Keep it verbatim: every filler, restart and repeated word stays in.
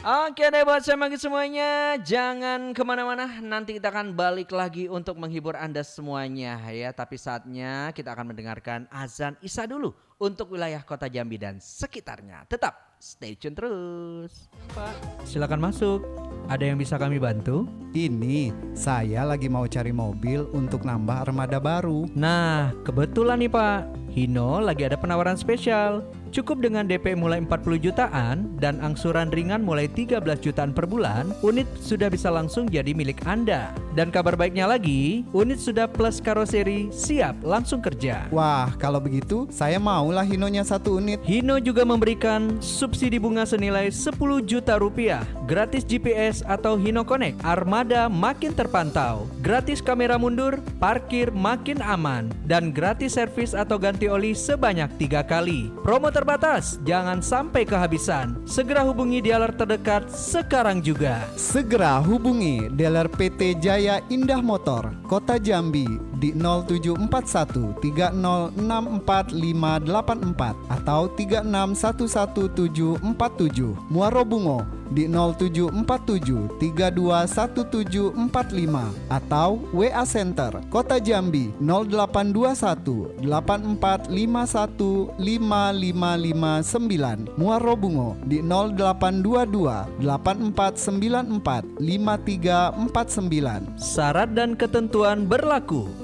Oke deh buat saya bagi semuanya, jangan kemana-mana, nanti kita akan balik lagi untuk menghibur Anda semuanya ya. Tapi saatnya kita akan mendengarkan azan Isya dulu untuk wilayah kota Jambi dan sekitarnya. Tetap stay tune terus. Pak, silakan masuk. Ada yang bisa kami bantu? Ini, saya lagi mau cari mobil untuk nambah armada baru. Nah, kebetulan nih Pak, Hino lagi ada penawaran spesial. Cukup dengan D P mulai empat puluh jutaan dan angsuran ringan mulai tiga belas jutaan per bulan, unit sudah bisa langsung jadi milik Anda. Dan kabar baiknya lagi, unit sudah plus karoseri, siap langsung kerja. Wah, kalau begitu saya maulah Hinonya satu unit. Hino juga memberikan subsidi bunga senilai sepuluh juta rupiah, gratis G P S atau Hino Connect, armada makin terpantau, gratis kamera mundur, parkir makin aman, dan gratis servis atau ganti oli sebanyak tiga kali. Promo terbatas, jangan sampai kehabisan. Segera hubungi dealer terdekat sekarang juga. Segera hubungi dealer P T Jaya Indah Motor, Kota Jambi di nol tujuh empat satu tiga nol enam empat lima delapan empat atau tiga enam satu satu tujuh empat tujuh. Muarobungo di nol tujuh empat tujuh tiga dua satu tujuh empat lima atau W A Center Kota Jambi nol delapan dua satu delapan empat lima satu lima lima lima sembilan. Muarobungo di nol delapan dua dua delapan empat sembilan empat lima tiga empat sembilan. Syarat dan ketentuan berlaku.